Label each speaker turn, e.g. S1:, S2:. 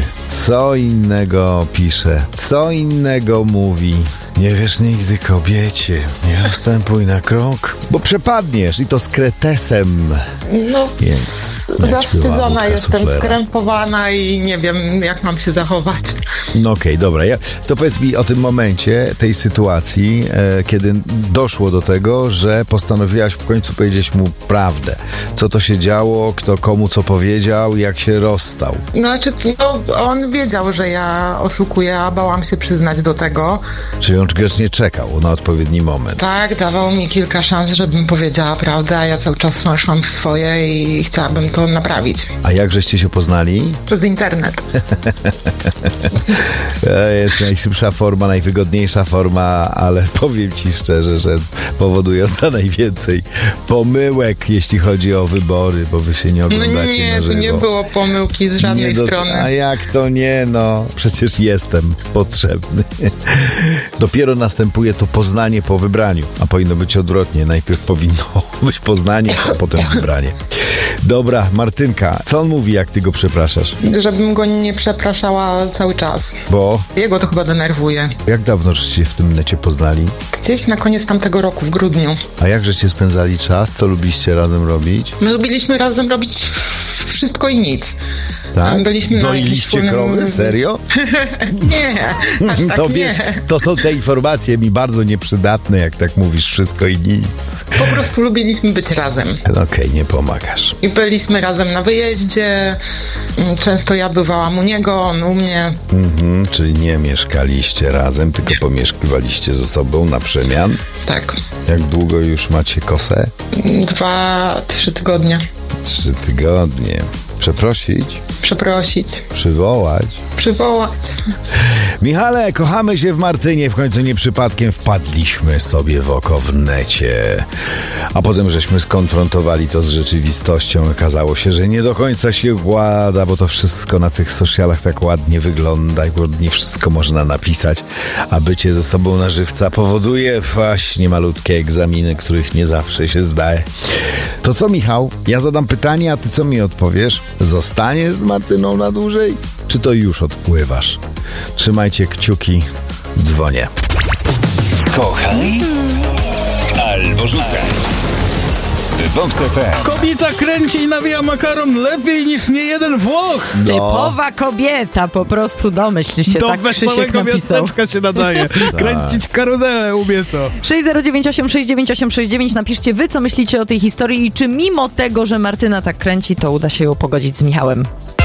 S1: co innego pisze, co innego mówi. Nie wiesz nigdy, kobiecie, nie wstępuj na krok, bo przepadniesz i to z kretesem.
S2: No, zawstydzona jestem, skrępowana i nie wiem, jak mam się zachować.
S1: No okej, dobra. To powiedz mi o tym momencie, tej sytuacji, kiedy doszło do tego, że postanowiłaś w końcu powiedzieć mu prawdę. Co to się działo, kto komu co powiedział, jak się rozstał.
S2: Znaczy, on wiedział, że ja oszukuję, a bałam się przyznać do tego.
S1: Czyli on grzecznie czekał na odpowiedni moment.
S2: Tak, dawał mi kilka szans, żebym powiedziała prawdę, a ja cały czas szłam w swoje i chciałabym to naprawić.
S1: A jak żeście się poznali?
S2: Przez internet.
S1: To jest najszybsza forma, najwygodniejsza forma, ale powiem ci szczerze, że powodująca najwięcej pomyłek, jeśli chodzi o wybory, bo wy się nie oglądacie na żywo.
S2: Nie było pomyłki z żadnej strony.
S1: A jak to nie, przecież jestem potrzebny. Dopiero następuje to poznanie po wybraniu, a powinno być odwrotnie. Najpierw powinno być poznanie, a potem wybranie. Dobra, Martynka, co on mówi, jak ty go przepraszasz?
S2: Żebym go nie przepraszała cały czas.
S1: Bo?
S2: Jego to chyba denerwuje.
S1: Jak dawno żeście się w tym necie poznali?
S2: Gdzieś na koniec tamtego roku, w grudniu.
S1: A jak żeście spędzali czas? Co lubiliście razem robić?
S2: My lubiliśmy razem robić wszystko i nic.
S1: Tak?
S2: Byliśmy
S1: Doiliście krowy? Serio?
S2: Nie, aż tak
S1: to
S2: nie.
S1: Wiesz, to są te informacje mi bardzo nieprzydatne, jak tak mówisz, wszystko i nic.
S2: Po prostu lubiliśmy być razem.
S1: Okej, nie pomagasz.
S2: I byliśmy razem na wyjeździe. Często ja bywałam u niego, on u mnie.
S1: Czyli nie mieszkaliście razem, tylko pomieszkiwaliście ze sobą na przemian?
S2: Tak.
S1: Jak długo już macie kosę?
S2: 2-3 tygodnie.
S1: 3 tygodnie. Przeprosić?
S2: Przeprosić.
S1: Przywołać?
S2: Przywołać.
S1: Michale, kochamy się w Martynie. W końcu nie przypadkiem wpadliśmy sobie w oko w necie. A potem żeśmy skonfrontowali to z rzeczywistością. Okazało się, że nie do końca się układa, bo to wszystko na tych socialach tak ładnie wygląda i ładnie wszystko można napisać. A bycie ze sobą na żywca powoduje właśnie malutkie egzaminy, których nie zawsze się zdaje. To co, Michał? Ja zadam pytanie, a ty co mi odpowiesz? Zostaniesz z Martyną na dłużej? Czy to już odpływasz? Trzymajcie kciuki, dzwonię.
S3: Kochaj albo rzucaj. Vox FM.
S4: Kobieta kręci i nawija makaron lepiej niż niejeden Włoch.
S5: Typowa kobieta, po prostu domyśl się,
S4: Do
S5: tak Krzysiek
S4: wesołego
S5: napisał.
S4: miasteczka się nadaje. Kręcić karuzelę umie to.
S5: 609869869, napiszcie wy, co myślicie o tej historii i czy mimo tego, że Martyna tak kręci, to uda się ją pogodzić z Michałem.